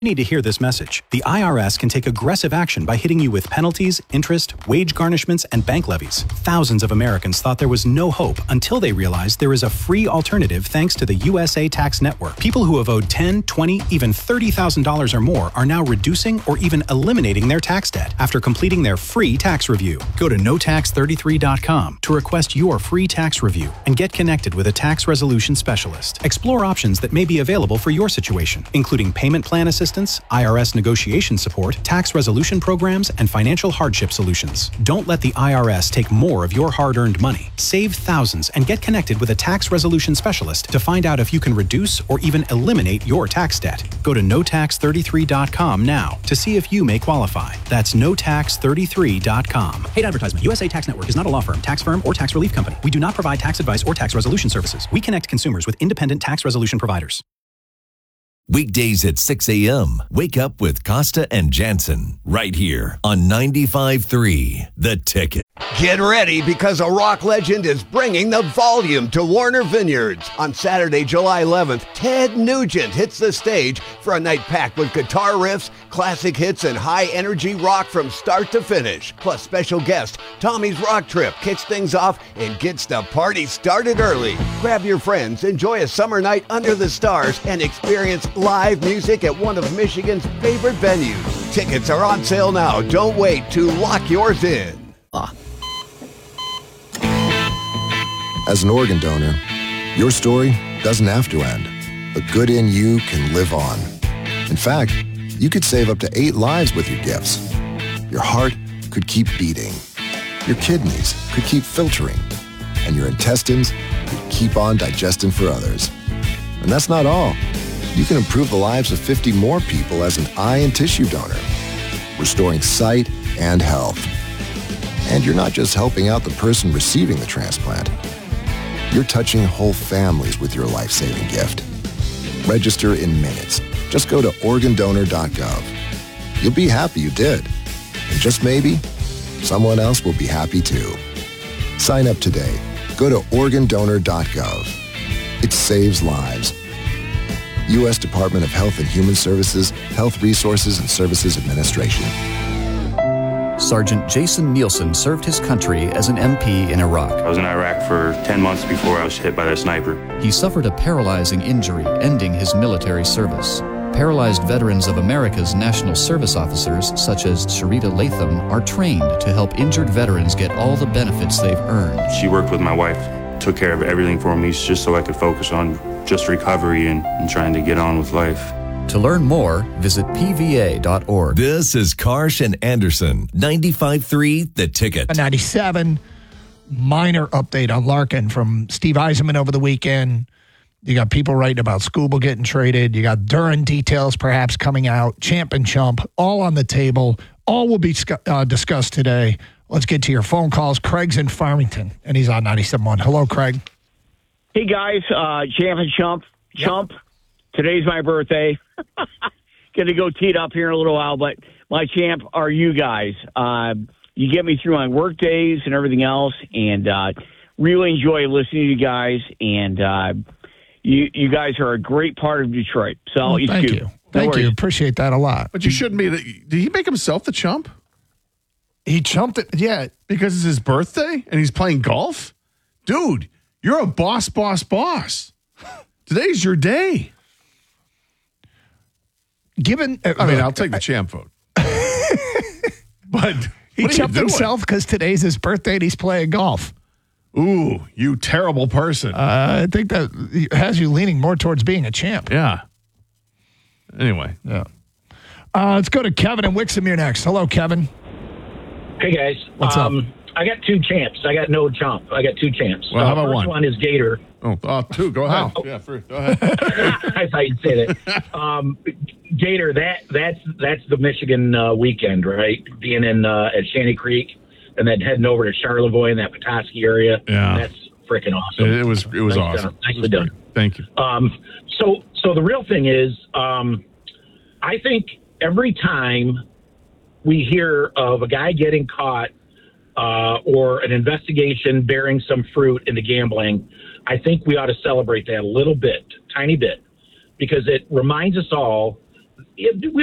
You need to hear this message. The IRS can take aggressive action by hitting you with penalties, interest, wage garnishments, and bank levies. Thousands of Americans thought there was no hope until they realized there is a free alternative thanks to the USA Tax Network. People who have owed $10,000, $20,000, even $30,000 or more are now reducing or even eliminating their tax debt after completing their free tax review. Go to notax33.com to request your free tax review and get connected with a tax resolution specialist. Explore options that may be available for your situation, including payment plan assistance, IRS negotiation support, tax resolution programs, and financial hardship solutions. Don't let the IRS take more of your hard-earned money. Save thousands and get connected with a tax resolution specialist to find out if you can reduce or even eliminate your tax debt. Go to notax33.com now to see if you may qualify. That's notax33.com. Paid advertisement. USA Tax Network is not a law firm, tax firm, or tax relief company. We do not provide tax advice or tax resolution services. We connect consumers with independent tax resolution providers. Weekdays at 6 a.m. Wake up with Costa and Jansen right here on 95.3 The Ticket. Get ready because a rock legend is bringing the volume to Warner Vineyards. On Saturday, July 11th, Ted Nugent hits the stage for a night packed with guitar riffs, classic hits, and high-energy rock from start to finish. Plus, special guest Tommy's Rock Trip kicks things off and gets the party started early. Grab your friends, enjoy a summer night under the stars, and experience live music at one of Michigan's favorite venues. Tickets are on sale now. Don't wait to lock yours in. As an organ donor, your story doesn't have to end. The good in you can live on. In fact, you could save up to 8 lives with your gifts. Your heart could keep beating. Your kidneys could keep filtering. And your intestines could keep on digesting for others. And that's not all. You can improve the lives of 50 more people as an eye and tissue donor, restoring sight and health. And you're not just helping out the person receiving the transplant. You're touching whole families with your life-saving gift. Register in minutes. Just go to organdonor.gov. You'll be happy you did. And just maybe, someone else will be happy too. Sign up today. Go to organdonor.gov. It saves lives. U.S. Department of Health and Human Services, Health Resources and Services Administration. Sergeant Jason Nielsen served his country as an MP in Iraq. I was in Iraq for 10 months before I was hit by that sniper. He suffered a paralyzing injury, ending his military service. Paralyzed veterans of America's National Service officers, such as Sharita Latham, are trained to help injured veterans get all the benefits they've earned. She worked with my wife, took care of everything for me just so I could focus on just recovery and trying to get on with life. To learn more, visit pva.org. This is Karsh and Anderson, 95.3 The Ticket. 97, minor update on Larkin from Steve Eisenman over the weekend. You got people writing about Skubal getting traded. You got Duren details perhaps coming out. Champ and Chump, all on the table. All will be discussed today. Let's get to your phone calls. Craig's in Farmington, and he's on 97.1. Hello, Craig. Hey, guys. Champ and Chump. Yep. Chump, today's my birthday. Going to go tee it up here in a little while, but my champ are you guys. You get me through my work days and everything else, and really enjoy listening to you guys, and you guys are a great part of Detroit. So thank you. Thank you. Appreciate that a lot. But you shouldn't be. Did he make himself the chump? He chumped it. Yeah. Because it's his birthday and he's playing golf? Dude, you're a boss. Today's your day. I'll take the champ vote. But he chumped himself because today's his birthday and he's playing golf. Ooh, you terrible person. I think that has you leaning more towards being a champ. Yeah. Anyway. Yeah. Let's go to Kevin in Wixomere next. Hello, Kevin. Hey, guys. What's up? I got 2 champs. I got no chump. I got 2 champs. Well, how about first one? One is Gator. Oh, 2. Go ahead. Oh. Yeah, go ahead. I thought you'd say that. Gator, that's the Michigan weekend, right? Being in at Shanty Creek and then heading over to Charlevoix in that Petoskey area. Yeah. That's freaking awesome. It was awesome. Nicely done. Thank you. So the real thing is, I think every time we hear of a guy getting caught or an investigation bearing some fruit into gambling, I think we ought to celebrate that a little bit, tiny bit, because it reminds us all we